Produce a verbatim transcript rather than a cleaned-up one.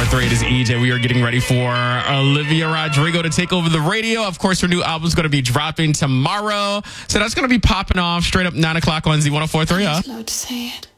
three. It is E J. We are getting ready for Olivia Rodrigo to take over the radio. Of course, her new album is going to be dropping tomorrow. So that's going to be popping off straight up nine o'clock on Z one oh four point three. Slow to say it.